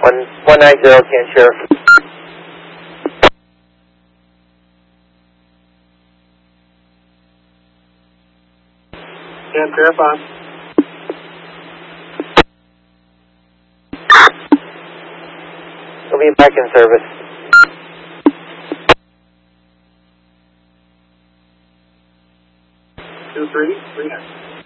190, Can Sheriff. Can Sheriff on. We'll be back in service. 2-3, 3-9.